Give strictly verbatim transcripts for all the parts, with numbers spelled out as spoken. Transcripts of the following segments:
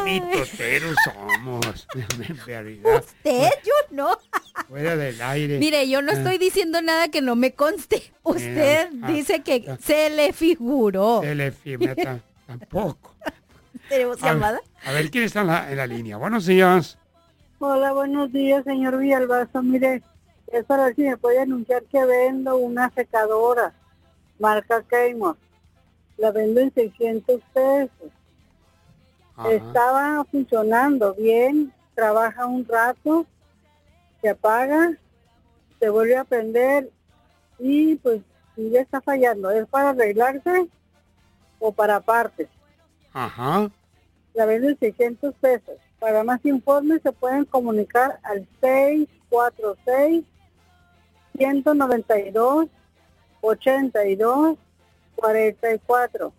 mitoteros somos, en realidad. ¿Usted? Yo no. Fuera del aire. Mire, yo no estoy diciendo nada que no me conste. Usted Mira, ah, dice que ah, se le figuró. Se le figura tampoco. ¿Tenemos A, llamada? a ver, ¿quién está en la, en la línea? Buenos días. Hola, buenos días, señor Villalbazo. Mire, es para ver si me puede anunciar que vendo una secadora, marca Keymor. La vendo en seiscientos pesos. Ajá. Estaba funcionando bien, trabaja un rato, se apaga, se vuelve a prender y pues ya está fallando. ¿Es para arreglarse o para partes? Ajá. La vendo en seiscientos pesos. Para más informes se pueden comunicar al seis cuatro seis, uno nueve dos, ocho dos cuatro cuatro.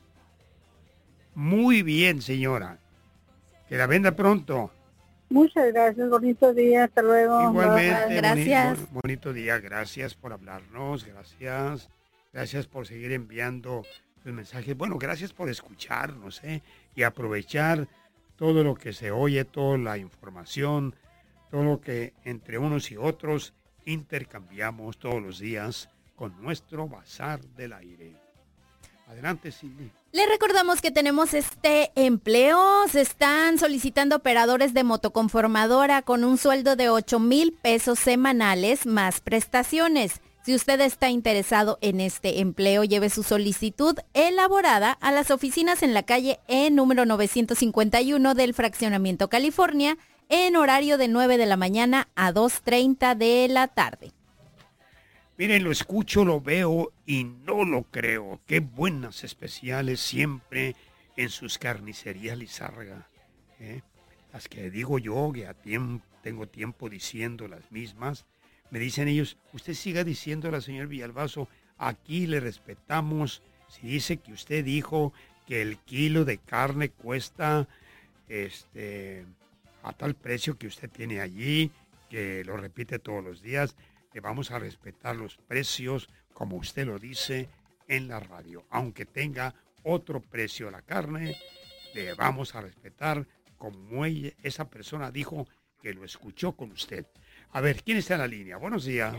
Muy bien, señora. Que la venda pronto. Muchas gracias, bonito día, hasta luego. Igualmente, Bye. Gracias. boni- bon- bonito día, gracias por hablarnos, gracias. Gracias por seguir enviando los mensajes. Bueno, gracias por escucharnos, ¿eh? Y aprovechar todo lo que se oye, toda la información, todo lo que entre unos y otros intercambiamos todos los días con nuestro Bazar del Aire. Adelante, Cindy. Le recordamos que tenemos este empleo. Se están solicitando operadores de motoconformadora con un sueldo de ocho mil pesos semanales más prestaciones. Si usted está interesado en este empleo, lleve su solicitud elaborada a las oficinas en la calle E número novecientos cincuenta y uno del Fraccionamiento California en horario de nueve de la mañana a dos treinta de la tarde. Miren, lo escucho, lo veo y no lo creo. Qué buenas especiales siempre en sus carnicerías Lizárraga. ¿eh? Las que digo yo, que a tiempo, tengo tiempo diciendo las mismas. Me dicen ellos, usted siga diciéndola, señor Villalbazo, aquí le respetamos. Si dice que usted dijo que el kilo de carne cuesta este a tal precio que usted tiene allí, que lo repite todos los días, le vamos a respetar los precios como usted lo dice en la radio. Aunque tenga otro precio la carne, le vamos a respetar como ella, esa persona dijo que lo escuchó con usted. A ver, ¿quién está en la línea? Buenos días.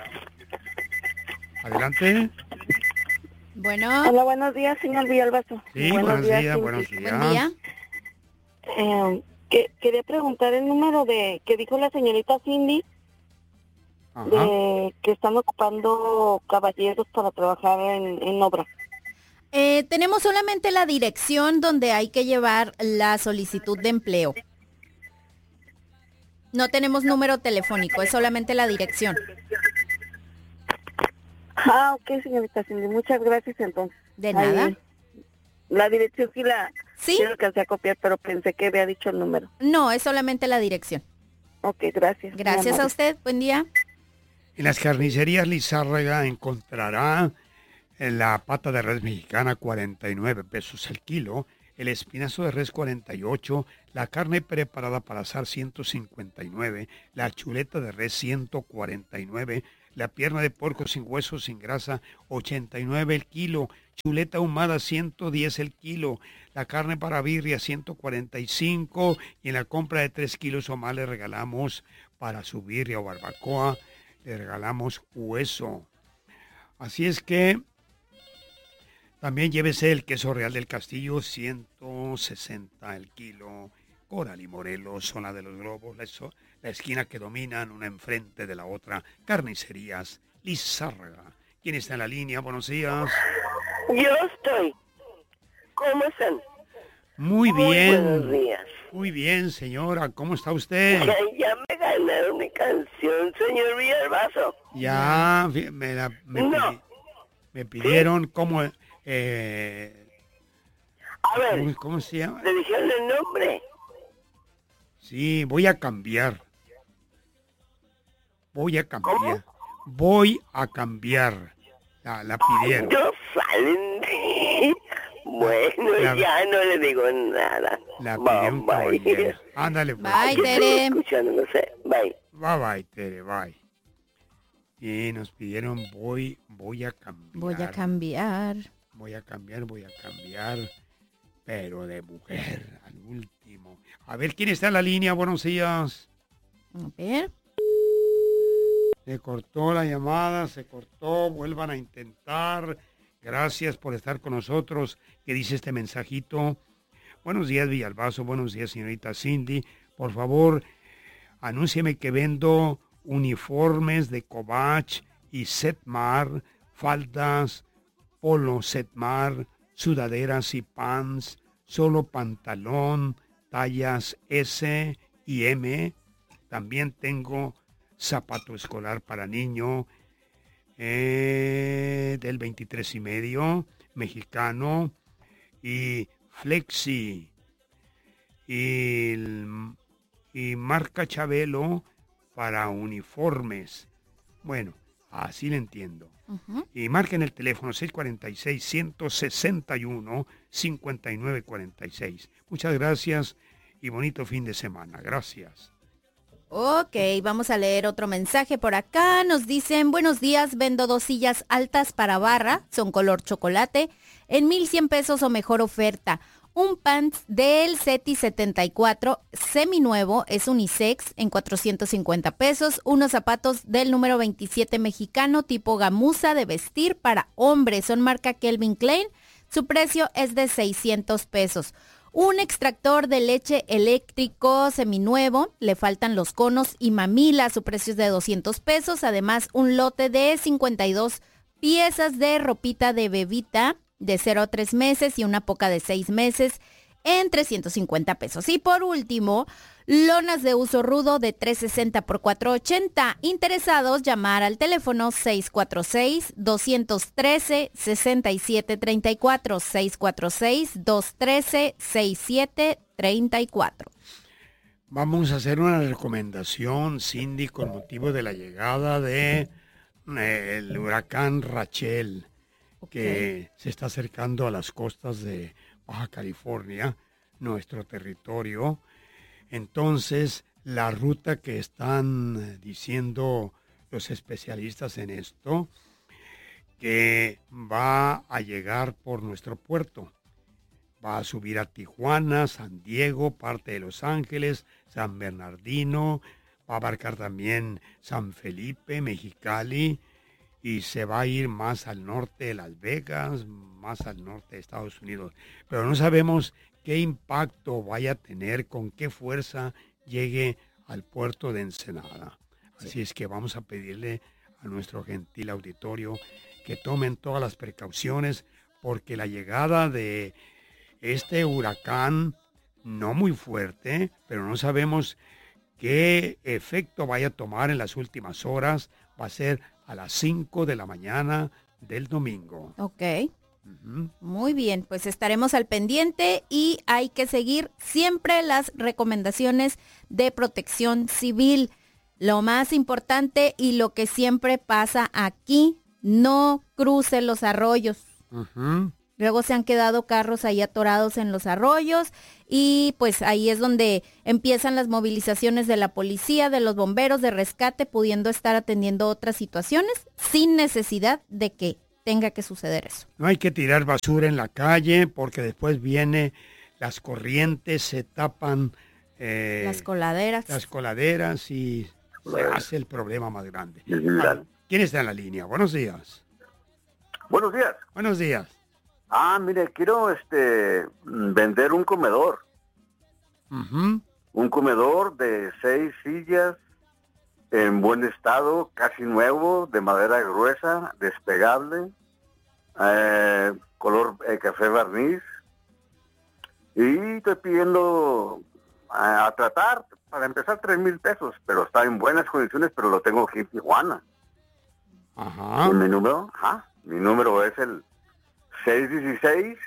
Adelante. Bueno. Hola, buenos días, señor Villalbazo. Sí, buenos, buenos días, días buenos días. Buen día. Eh, que, quería preguntar el número de que dijo la señorita Cindy. Ajá. De que están ocupando caballeros para trabajar en, en obra. Eh, tenemos solamente la dirección donde hay que llevar la solicitud de empleo. No tenemos número telefónico, es solamente la dirección. Ah, ok, señorita Cindy, muchas gracias entonces. De nada. Ahí, la dirección sí la ¿Sí? sí la alcancé a copiar, pero pensé que había dicho el número. No, es solamente la dirección. Ok, gracias. Gracias a usted, buen día. En las carnicerías Lizárraga encontrará la pata de res mexicana cuarenta y nueve pesos el kilo, el espinazo de res cuarenta y ocho, la carne preparada para asar ciento cincuenta y nueve, la chuleta de res ciento cuarenta y nueve, la pierna de puerco sin hueso, sin grasa ochenta y nueve el kilo, chuleta ahumada ciento diez el kilo, la carne para birria ciento cuarenta y cinco y en la compra de tres kilos o más le regalamos para su birria o barbacoa, le regalamos hueso. Así es que también llévese el queso Real del Castillo, ciento sesenta el kilo. Coral y Morelos, zona de los Globos, la, so, la esquina que dominan una enfrente de la otra. Carnicerías Lizárraga. ¿Quién está en la línea? Buenos días. Yo estoy. ¿Cómo están? Muy bien. Muy buenos días. Muy bien, señora. ¿Cómo está usted? Ya, ya me ganaron mi canción, señor Villalbazo. Ya, me, la, me, no. pidi, me pidieron ¿Sí? cómo... Eh, a ver, ¿cómo, ¿cómo se llama? ¿Le dijeron el nombre? Sí, voy a cambiar. Voy a cambiar. ¿Cómo? Voy a cambiar. La, la pidieron. No salen. Bueno, la, ya no le digo nada. La pidió un caballero. Ándale, pues. Bye, Tere. Escuchando, no sé. Bye. Bye, bye, Tere, bye. Y nos pidieron voy, voy a cambiar. Voy a cambiar. Voy a cambiar, voy a cambiar. Pero de mujer, al último. último. A ver, ¿quién está en la línea? Buenos días. A ver. Se cortó la llamada, se cortó, vuelvan a intentar. Gracias por estar con nosotros. ¿Qué dice este mensajito? Buenos días, Villalbazo. Buenos días, señorita Cindy. Por favor, anúncieme que vendo uniformes de Covach y Setmar, faldas, polo Setmar, sudaderas y pants, solo pantalón, tallas S y M. También tengo zapato escolar para niño eh, del veintitrés y medio, mexicano, y flexi, y, y marca Chabelo para uniformes. Bueno, así le entiendo. Uh-huh. Y marquen el teléfono seis cuatro seis, uno seis uno, cinco nueve cuatro seis. Muchas gracias y bonito fin de semana. Gracias. Ok, vamos a leer otro mensaje por acá. Nos dicen, buenos días, vendo dos sillas altas para barra, son color chocolate, en mil cien pesos o mejor oferta. Un pants del SETI setenta y cuatro, seminuevo, es unisex, en cuatrocientos cincuenta pesos. Unos zapatos del número veintisiete mexicano, tipo gamuza de vestir para hombres, son marca Calvin Klein. Su precio es de seiscientos pesos. Un extractor de leche eléctrico seminuevo, le faltan los conos y mamila, su precio es de doscientos pesos. Además, un lote de cincuenta y dos piezas de ropita de bebita de cero a tres meses y una poca de seis meses en trescientos cincuenta pesos. Y por último, lonas de uso rudo de trescientos sesenta por cuatrocientos ochenta. Interesados, llamar al teléfono seis cuatro seis, dos uno tres, seis siete tres cuatro, seis cuatro seis, dos uno tres, seis siete tres cuatro. Vamos a hacer una recomendación, Cindy, con motivo de la llegada de eh, el huracán Rachel, okay, que se está acercando a las costas de Baja California, nuestro territorio. Entonces, la ruta que están diciendo los especialistas en esto, que va a llegar por nuestro puerto. Va a subir a Tijuana, San Diego, parte de Los Ángeles, San Bernardino, va a abarcar también San Felipe, Mexicali, y se va a ir más al norte de Las Vegas, más al norte de Estados Unidos. Pero no sabemos qué impacto vaya a tener, con qué fuerza llegue al puerto de Ensenada. Así sí. es que vamos a pedirle a nuestro gentil auditorio que tomen todas las precauciones, porque la llegada de este huracán, no muy fuerte, pero no sabemos qué efecto vaya a tomar en las últimas horas, va a ser a las cinco de la mañana del domingo. Ok. Uh-huh. Muy bien, pues estaremos al pendiente y hay que seguir siempre las recomendaciones de protección civil. Lo más importante y lo que siempre pasa aquí, no cruce los arroyos. Uh-huh. Luego se han quedado carros ahí atorados en los arroyos y pues ahí es donde empiezan las movilizaciones de la policía, de los bomberos, de rescate, pudiendo estar atendiendo otras situaciones sin necesidad de que tenga que suceder eso. No hay que tirar basura en la calle porque después viene las corrientes, se tapan eh, las coladeras. Las coladeras y se hace el problema más grande. Ah, ¿quién está en la línea? Buenos días. Buenos días. Buenos días. Ah, mire, quiero este vender un comedor. Uh-huh. Un comedor de seis sillas en buen estado, casi nuevo, de madera gruesa, despegable, eh, color eh, café barniz. Y estoy pidiendo a, a tratar, para empezar, tres mil pesos, pero está en buenas condiciones, pero lo tengo aquí en Tijuana. Ajá. ¿Y mi número? Ajá. Mi número es el seis uno seis,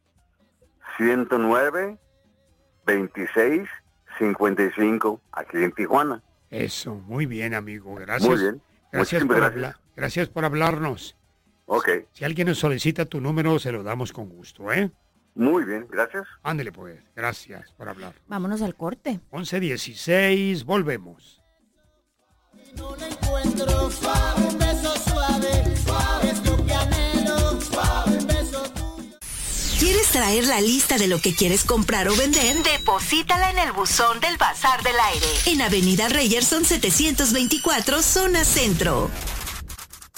uno cero nueve, veintiséis cincuenta y cinco, aquí en Tijuana. Eso, muy bien, amigo. Gracias. Muy bien. Gracias por, gracias. Habla- gracias por hablarnos. Ok. Si alguien nos solicita tu número, se lo damos con gusto, ¿eh? Muy bien, gracias. Ándele, pues. Gracias por hablar. Vámonos al corte. once dieciséis, volvemos. No la encuentro, suave, un beso suave, suave es lo que anhelo, suave, un beso tuyo. ¿Quieres traer la lista de lo que quieres comprar o vender? Deposítala en el buzón del Bazar del Aire, en Avenida Reyerson setecientos veinticuatro, zona centro.